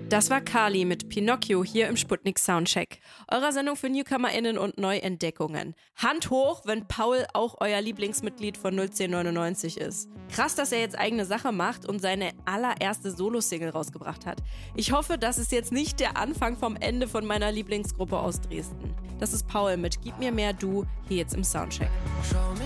Das war Kali mit Pinocchio hier im Sputnik Soundcheck. Eurer Sendung für NewcomerInnen und Neuentdeckungen. Hand hoch, wenn Paul auch euer Lieblingsmitglied von 01099 ist. Krass, dass er jetzt eigene Sache macht und seine allererste Solo-Single rausgebracht hat. Ich hoffe, das ist jetzt nicht der Anfang vom Ende von meiner Lieblingsgruppe aus Dresden. Das ist Paul mit Gib mir mehr Du, hier jetzt im Soundcheck. Schau